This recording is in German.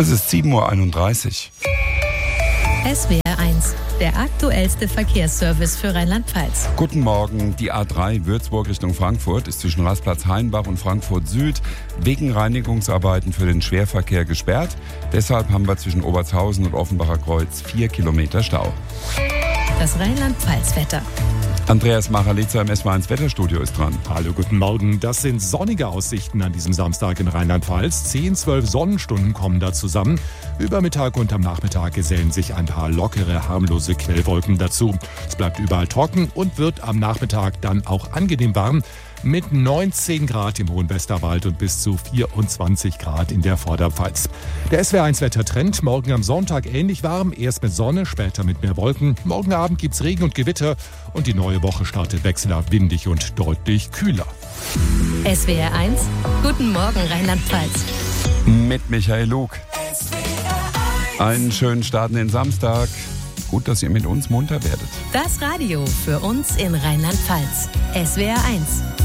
Es ist 7:31 Uhr. SWR 1, der aktuellste Verkehrsservice für Rheinland-Pfalz. Guten Morgen. Die A3 Würzburg Richtung Frankfurt ist zwischen Rastplatz Hainbach und Frankfurt Süd wegen Reinigungsarbeiten für den Schwerverkehr gesperrt. Deshalb haben wir zwischen Obertshausen und Offenbacher Kreuz 4 Kilometer Stau. Das Rheinland-Pfalz-Wetter. Andreas Machalitzer im SWR1 Wetterstudio ist dran. Hallo, guten Morgen. Das sind sonnige Aussichten an diesem Samstag in Rheinland-Pfalz. 10-12 Sonnenstunden kommen da zusammen. Über Mittag und am Nachmittag gesellen sich ein paar lockere, harmlose Quellwolken dazu. Es bleibt überall trocken und wird am Nachmittag dann auch angenehm warm. Mit 19 Grad im Hohen Westerwald und bis zu 24 Grad in der Vorderpfalz. Der SWR1-Wettertrend, morgen am Sonntag ähnlich warm, erst mit Sonne, später mit mehr Wolken. Morgen Abend gibt's Regen und Gewitter und die neue Woche startet wechselhaft windig und deutlich kühler. SWR 1, guten Morgen Rheinland-Pfalz. Mit Michael Lug. Einen schönen Start in den Samstag. Gut, dass ihr mit uns munter werdet. Das Radio für uns in Rheinland-Pfalz. SWR 1.